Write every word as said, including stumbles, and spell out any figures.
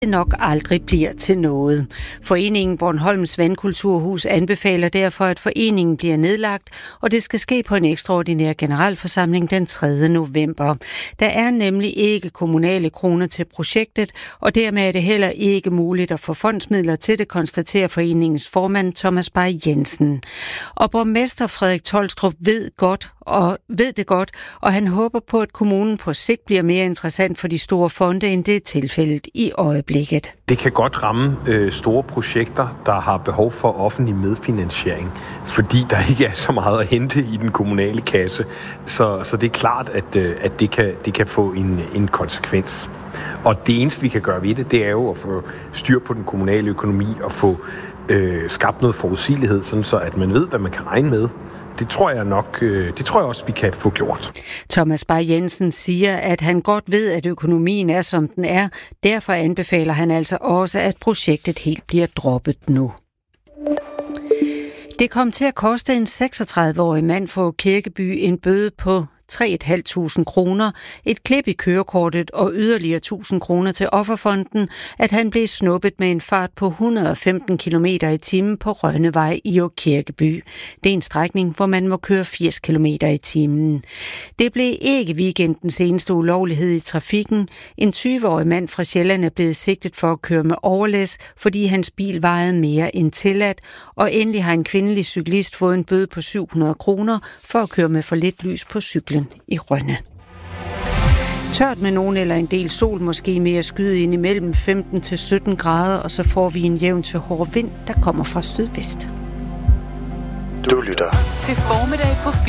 nok aldrig bliver til noget. Foreningen Bornholms Vandkulturhus anbefaler derfor, at foreningen bliver nedlagt, og det skal ske på en ekstraordinær generalforsamling den tredje november. Der er nemlig ikke kommunale kroner til projektet, og dermed er det heller ikke muligt at få fondsmidler til det, konstaterer foreningens formand Thomas Bay Jensen. Og borgmester Frederik Tolstrup ved godt og ved det godt, og han håber på, at kommunen på sigt bliver mere interessant for de store fonde, end det er tilfældet i øjeblikket. Det kan godt ramme øh, store projekter, der har behov for offentlig medfinansiering, fordi der ikke er så meget at hente i den kommunale kasse. Så, så det er klart, at, øh, at det, kan, det kan få en, en konsekvens. Og det eneste, vi kan gøre ved det, det er jo at få styr på den kommunale økonomi og få øh, skabt noget forudsigelighed, sådan så at man ved, hvad man kan regne med. Det tror jeg nok, det tror jeg også, vi kan få gjort. Thomas Bay Jensen siger, at han godt ved, at økonomien er, som den er. Derfor anbefaler han altså også, at projektet helt bliver droppet nu. Det kom til at koste en seksogtredive-årig mand fra Kirkeby en bøde på tre tusind fem hundrede kroner, et klip i kørekortet og yderligere tusind kroner til offerfonden, at han blev snuppet med en fart på et hundrede og femten kilometer i timen på Rønnevej i Kirkeby. Det er en strækning, hvor man må køre firs kilometer i timen. Det blev ikke weekendens eneste ulovlighed i trafikken. En tyve-årig mand fra Sjælland er blevet sigtet for at køre med overlæs, fordi hans bil vejede mere end tilladt, og endelig har en kvindelig cyklist fået en bøde på syv hundrede kroner for at køre med for lidt lys på cyklen i Rønne. Tørt med nogen eller en del sol, måske mere skyde ind imellem femten til sytten grader, og så får vi en jævn til hård vind, der kommer fra sydvest. Du lytter til Formiddag på